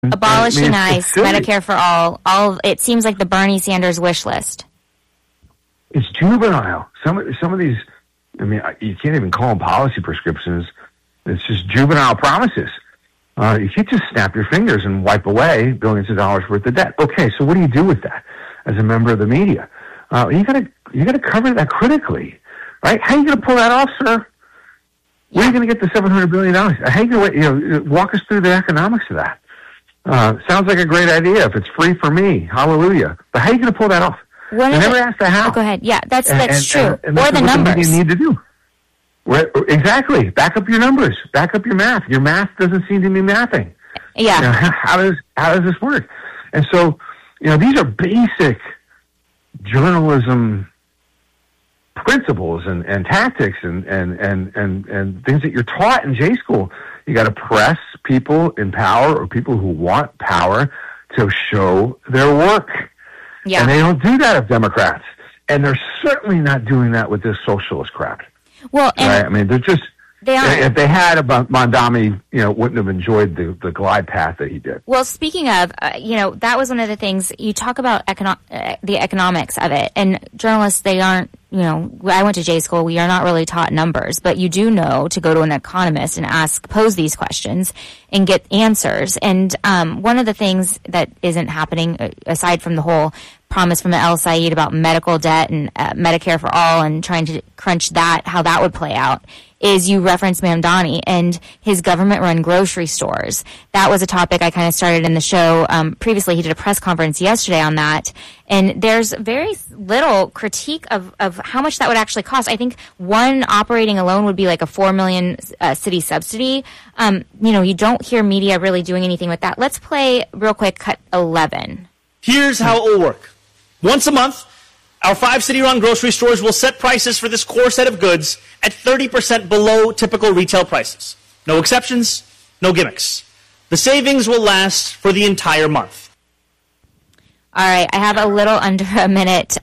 Abolishing ICE, Medicare for all. It seems like the Bernie Sanders wish list. It's juvenile. Some of these, I mean, you can't even call them policy prescriptions. It's just juvenile promises. You can't just snap your fingers and wipe away billions of dollars worth of debt. Okay, so what do you do with that as a member of the media? You gotta cover that critically, right? How are you gonna pull that off, sir? Where are you gonna get the $700 billion? How are you gonna walk us through the economics of that? Sounds like a great idea if it's free for me. Hallelujah. But how are you going to pull that off? I never asked the how. Oh, go ahead. Yeah, that's true. And or the numbers. What you need to do. Exactly. Back up your numbers. Back up your math. Your math doesn't seem to be mathing. Yeah. How does this work? And so, these are basic journalism principles and tactics and things that you're taught in J school. You got to press people in power or people who want power to show their work. Yeah. And they don't do that as Democrats. And they're certainly not doing that with this socialist crap. Well, right? I mean, they're just... If they had Mondami, wouldn't have enjoyed the glide path that he did. Well, speaking of, that was one of the things you talk about the economics of it. And journalists, they aren't, I went to J school. We are not really taught numbers, but you do know to go to an economist and pose these questions and get answers. And one of the things that isn't happening, aside from the whole promise from El Said about medical debt and Medicare for all and trying to crunch that, how that would play out, is you referenced Mamdani and his government-run grocery stores. That was a topic I kind of started in the show. Previously, he did a press conference yesterday on that. And there's very little critique of how much that would actually cost. I think one operating alone would be like a $4 million city subsidy. You don't hear media really doing anything with that. Let's play real quick cut 11. Here's how it will work. Once a month, our 5 city-run grocery stores will set prices for this core set of goods at 30% below typical retail prices. No exceptions, no gimmicks. The savings will last for the entire month. All right, I have a little under a minute.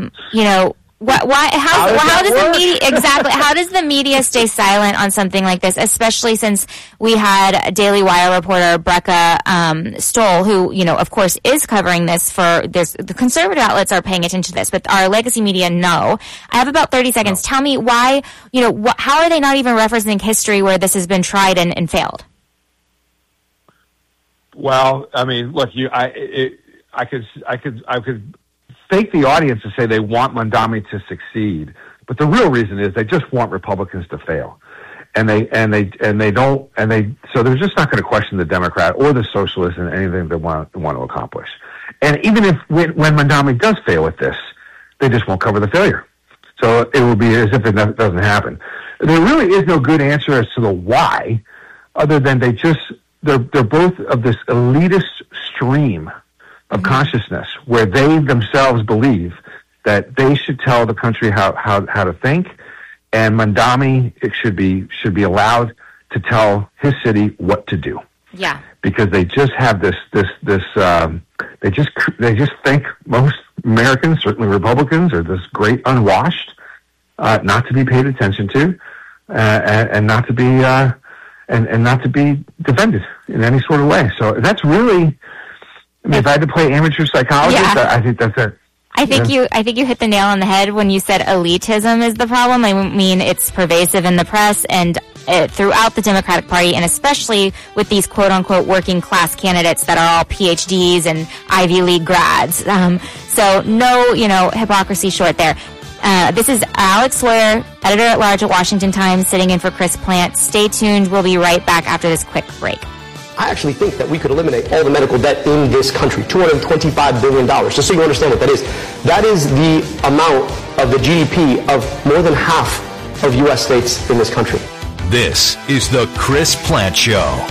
How does the media exactly? How does the media stay silent on something like this, especially since we had Daily Wire reporter Brecca Stoll, who of course is covering this for this. The conservative outlets are paying attention to this, but our legacy media no. I have about 30 seconds. Tell me why. How are they not even referencing history where this has been tried and failed? Well, I mean, look, I could fake the audience to say they want Mondami to succeed, but the real reason is they just want Republicans to fail, so they're just not going to question the Democrat or the socialist in anything they want to accomplish. And even if when Mondami does fail at this, they just won't cover the failure. So it will be as if it doesn't happen. There really is no good answer as to the why, other than they're both of this elitist stream of consciousness where they themselves believe that they should tell the country how to think, and Mondami should be allowed to tell his city what to do. Yeah, because they just have this they just think most Americans, certainly Republicans, are this great unwashed, not to be paid attention to, and not to be and not to be defended in any sort of way. So that's really. I mean, if I had to play amateur psychologist, I think that's it. I think you hit the nail on the head when you said elitism is the problem. I mean, it's pervasive in the press and throughout the Democratic Party, and especially with these quote-unquote working-class candidates that are all PhDs and Ivy League grads. So no, hypocrisy short there. This is Alex Sawyer, editor-at-large at Washington Times, sitting in for Chris Plante. Stay tuned. We'll be right back after this quick break. I actually think that we could eliminate all the medical debt in this country, $225 billion, just so you understand what that is. That is the amount of the GDP of more than half of U.S. states in this country. This is the Chris Plante Show.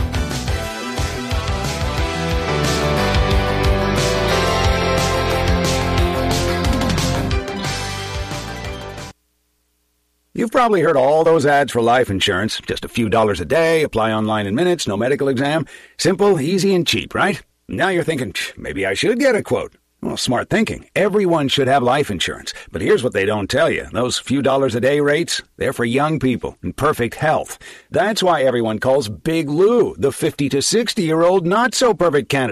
You've probably heard all those ads for life insurance. Just a few dollars a day, apply online in minutes, no medical exam. Simple, easy, and cheap, right? Now you're thinking, maybe I should get a quote. Well, smart thinking. Everyone should have life insurance. But here's what they don't tell you. Those few dollars a day rates, they're for young people in perfect health. That's why everyone calls Big Lou the 50 to 60-year-old not-so-perfect candidate.